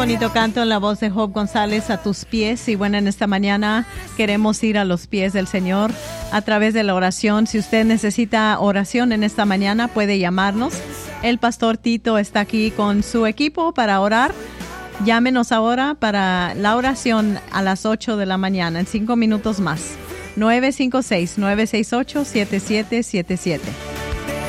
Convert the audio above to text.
bonito canto en la voz de Job González, A tus pies. Y bueno, en esta mañana queremos ir a los pies del Señor a través de la oración. Si usted necesita oración en esta mañana, puede llamarnos. El pastor Tito está aquí con su equipo para orar. Llámenos ahora para la oración a las 8 de la mañana, en 5 minutos más. 956-968-7777.